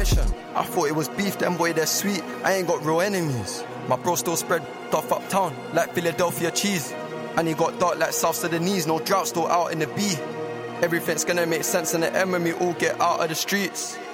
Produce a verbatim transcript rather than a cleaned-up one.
attention. I thought it was beef, them boy, they're sweet. I ain't got real enemies. My bro still spread stuff uptown, like Philadelphia cheese. And he got dark like South Sudanese, no drought, still out in the B. Everything's gonna make sense in the M when we all get out of the streets.